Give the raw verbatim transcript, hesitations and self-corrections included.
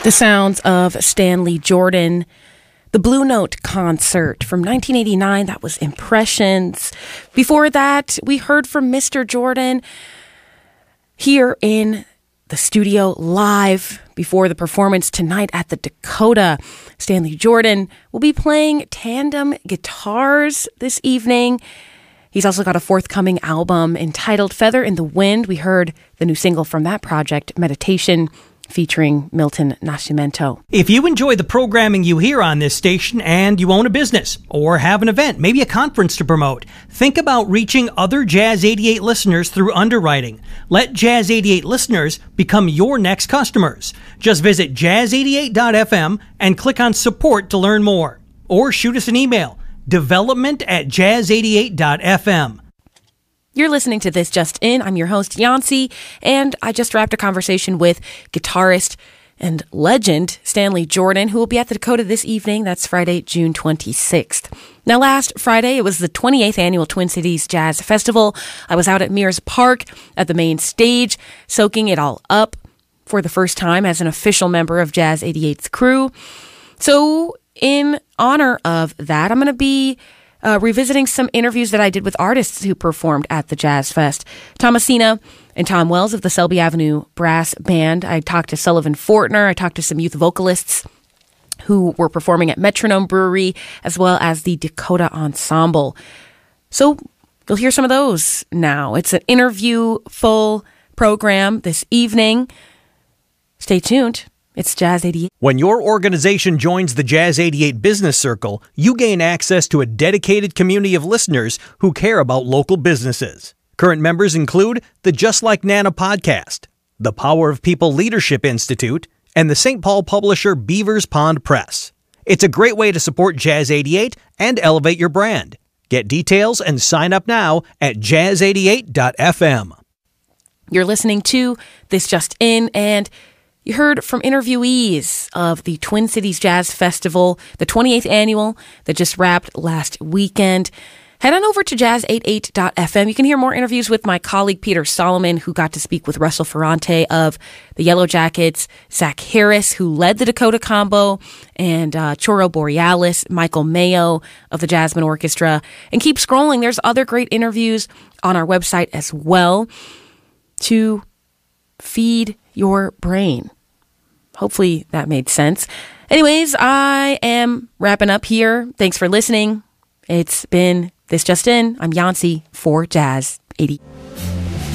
The sounds of Stanley Jordan, the Blue Note concert from nineteen eighty-nine. That was Impressions. Before that, we heard from Mister Jordan here in the studio live before the performance tonight at the Dakota. Stanley Jordan will be playing tandem guitars this evening. He's also got a forthcoming album entitled Feather in the Wind. We heard the new single from that project, Meditation, featuring Milton Nascimento. If you enjoy the programming you hear on this station and you own a business or have an event, maybe a conference to promote, think about reaching other Jazz eighty-eight listeners through underwriting. Let Jazz eighty-eight listeners become your next customers. Just visit jazz eighty-eight dot f m and click on support to learn more. Or shoot us an email, development at jazz eighty-eight dot f m. You're listening to This Just In. I'm your host, Yancy, and I just wrapped a conversation with guitarist and legend Stanley Jordan, who will be at the Dakota this evening. That's Friday, June twenty-sixth. Now, last Friday, it was the twenty-eighth Annual Twin Cities Jazz Festival. I was out at Mears Park at the main stage, soaking it all up for the first time as an official member of Jazz eighty-eight's crew. So, in honor of that, I'm going to be Uh, revisiting some interviews that I did with artists who performed at the Jazz Fest. Thomasina and Tom Wells of the Selby Avenue Brass Band. I talked to Sullivan Fortner. I talked to some youth vocalists who were performing at Metronome Brewery, as well as the Dakota Ensemble. So you'll hear some of those now. It's an interview-full program this evening. Stay tuned. It's Jazz eighty-eight. When your organization joins the Jazz eighty-eight Business Circle, you gain access to a dedicated community of listeners who care about local businesses. Current members include the Just Like Nana podcast, the Power of People Leadership Institute, and the Saint Paul publisher Beavers Pond Press. It's a great way to support Jazz eighty-eight and elevate your brand. Get details and sign up now at jazz eighty-eight dot f m. You're listening to This Just In, and you heard from interviewees of the Twin Cities Jazz Festival, the twenty-eighth annual that just wrapped last weekend. Head on over to jazz eighty-eight dot f m. You can hear more interviews with my colleague Peter Solomon, who got to speak with Russell Ferrante of the Yellow Jackets, Zach Harris, who led the Dakota Combo, and uh, Choro Borealis, Michael Mayo of the Jasmine Orchestra. And keep scrolling. There's other great interviews on our website as well to feed your brain. Hopefully that made sense. Anyways, I am wrapping up here. Thanks for listening. It's been This Just In. I'm Yancy for Jazz eighty.